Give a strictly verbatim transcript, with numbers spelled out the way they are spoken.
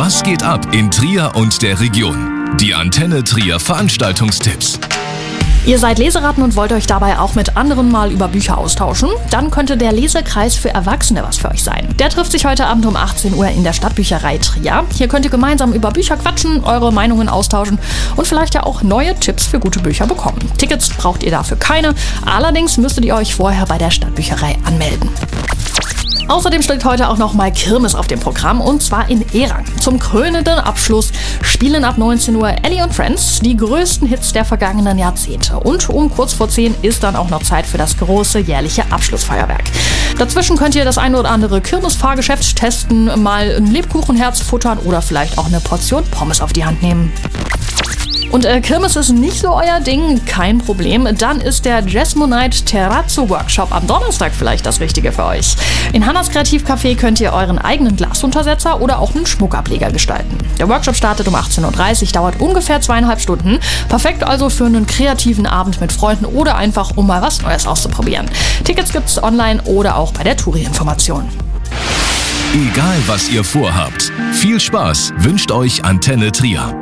Was geht ab in Trier und der Region? Die Antenne Trier Veranstaltungstipps. Ihr seid Leseratten und wollt euch dabei auch mit anderen mal über Bücher austauschen? Dann könnte der Lesekreis für Erwachsene was für euch sein. Der trifft sich heute Abend um achtzehn Uhr in der Stadtbücherei Trier. Hier könnt ihr gemeinsam über Bücher quatschen, eure Meinungen austauschen und vielleicht ja auch neue Tipps für gute Bücher bekommen. Tickets braucht ihr dafür keine, allerdings müsstet ihr euch vorher bei der Stadtbücherei anmelden. Außerdem steht heute auch noch mal Kirmes auf dem Programm, und zwar in Erang. Zum krönenden Abschluss spielen ab neunzehn Uhr Ellie und Friends die größten Hits der vergangenen Jahrzehnte. Und um kurz vor zehn ist dann auch noch Zeit für das große jährliche Abschlussfeuerwerk. Dazwischen könnt ihr das ein oder andere Kirmes-Fahrgeschäft testen, mal ein Lebkuchenherz futtern oder vielleicht auch eine Portion Pommes auf die Hand nehmen. Und äh, Kirmes ist nicht so euer Ding, kein Problem. Dann ist der Jazzmonite Terrazzo Workshop am Donnerstag vielleicht das Richtige für euch. In Hannas Kreativcafé könnt ihr euren eigenen Glasuntersetzer oder auch einen Schmuckableger gestalten. Der Workshop startet um achtzehn Uhr dreißig, dauert ungefähr zweieinhalb Stunden. Perfekt also für einen kreativen Abend mit Freunden oder einfach, um mal was Neues auszuprobieren. Tickets gibt's online oder auch bei der Touri-Information. Egal was ihr vorhabt, viel Spaß wünscht euch Antenne Trier.